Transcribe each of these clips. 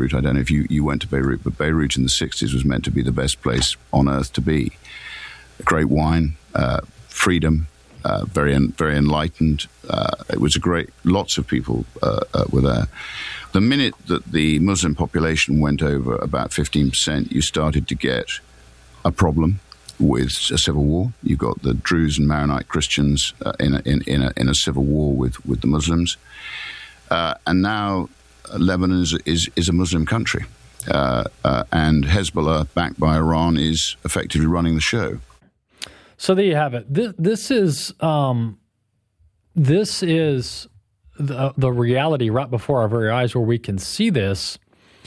Beirut. I don't know if you went to Beirut, but Beirut in the 60s was meant to be the best place on earth to be. Great wine, freedom, very enlightened. It was lots of people were there. The minute that the Muslim population went over about 15%, you started to get a problem with a civil war. You've got the Druze and Maronite Christians in a civil war with the Muslims. And now Lebanon is a Muslim country. And Hezbollah, backed by Iran, is effectively running the show. So there you have it. This is the reality right before our very eyes, where we can see this.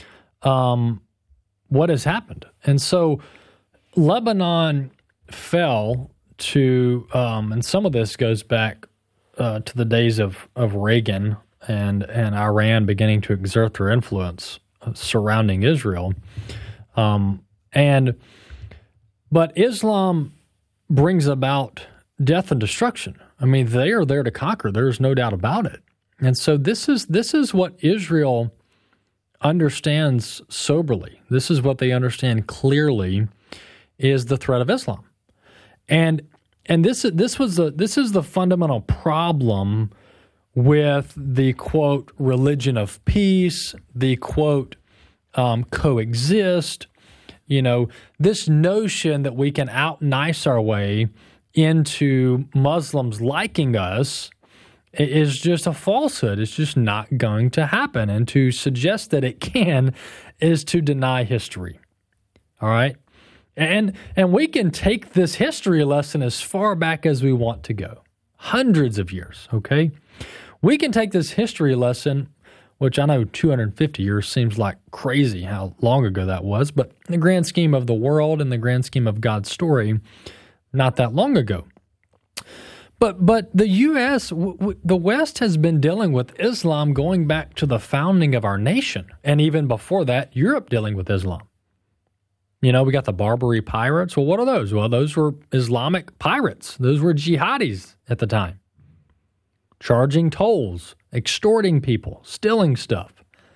What has happened, and so Lebanon fell to, and some of this goes back to the days of Reagan and Iran beginning to exert their influence surrounding Israel, but Islam brings about death and destruction. I mean, they are there to conquer. There's no doubt about it. And so this is what Israel understands soberly. This is what they understand clearly is the threat of Islam. And this is the fundamental problem with the quote religion of peace, the quote coexist. This notion that we can out-nice our way into Muslims liking us is just a falsehood. It's just not going to happen. And to suggest that it can is to deny history. All right? And we can take this history lesson as far back as we want to go. Hundreds of years, okay? We can take this history lesson, which I know 250 years seems like crazy how long ago that was, but in the grand scheme of the world and the grand scheme of God's story, not that long ago. But the U.S., the West has been dealing with Islam going back to the founding of our nation, and even before that, Europe dealing with Islam. We got the Barbary pirates. Well, what are those? Well, those were Islamic pirates. Those were jihadis at the time, charging tolls, extorting people, stealing stuff.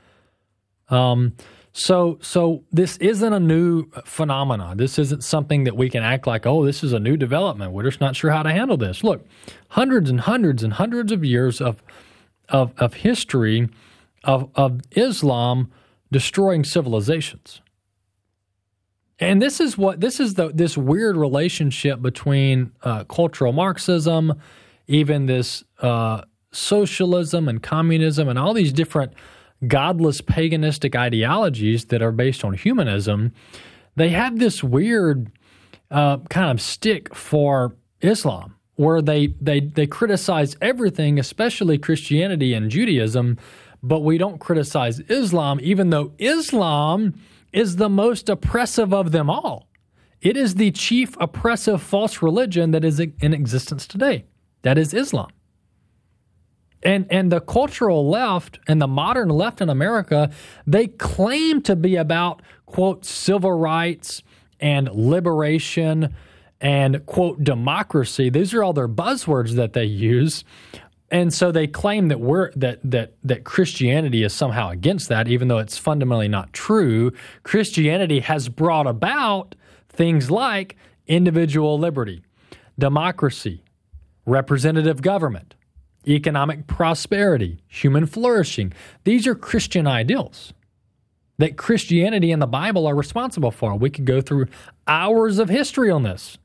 So this isn't a new phenomenon. This isn't something that we can act like, oh, this is a new development. We're just not sure how to handle this. Look, hundreds and hundreds and hundreds of years of history of Islam destroying civilizations. And this is this weird relationship between cultural Marxism, even this socialism and communism and all these different godless paganistic ideologies that are based on humanism. They have this weird kind of stick for Islam, where they criticize everything, especially Christianity and Judaism, but we don't criticize Islam, even though Islam is the most oppressive of them all. It is the chief oppressive false religion that is in existence today. That is Islam. And the cultural left and the modern left in America, they claim to be about, quote, civil rights and liberation and, quote, democracy. These are all their buzzwords that they use. And so they claim that that Christianity is somehow against that, even though it's fundamentally not true. Christianity has brought about things like individual liberty, democracy, representative government, economic prosperity, human flourishing. These are Christian ideals that Christianity and the Bible are responsible for. We could go through hours of history on this.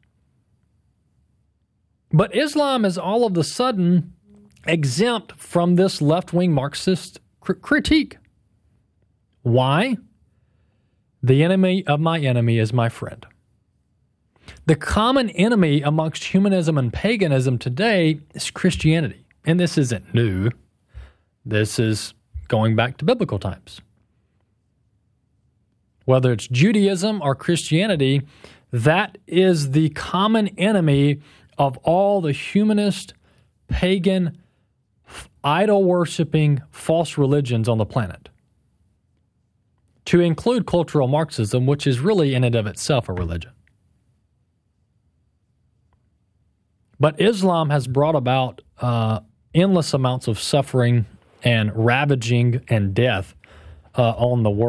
But Islam is all of a sudden exempt from this left-wing Marxist critique. Why? The enemy of my enemy is my friend. The common enemy amongst humanism and paganism today is Christianity. And this isn't new. This is going back to biblical times. Whether it's Judaism or Christianity, that is the common enemy of all the humanist, pagan, idol-worshiping false religions on the planet. To include cultural Marxism, which is really in and of itself a religion. But Islam has brought about endless amounts of suffering and ravaging and death on the world.